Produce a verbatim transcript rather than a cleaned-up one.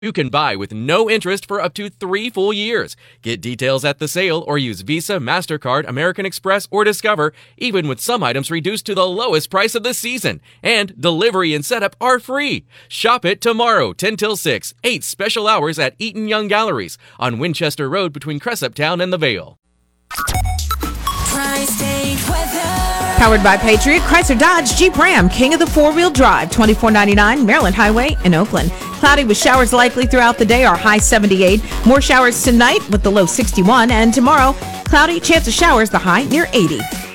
You can buy with no interest for up to three full years. Get details at the sale or use Visa, MasterCard, American Express, or Discover, even with some items reduced to the lowest price of the season. And delivery and setup are free. Shop it tomorrow, ten till six, eight special hours at Eaton Young Galleries on Winchester Road between Cressup Town and the Vale. Tri-State weather. Powered by Patriot, Chrysler Dodge Jeep Ram, king of the four-wheel drive, twenty-four ninety-nine Maryland Highway in Oakland. Cloudy with showers likely throughout the day, our high seventy-eight. More showers tonight with the low sixty-one. And tomorrow, cloudy, chance of showers, the high near eighty.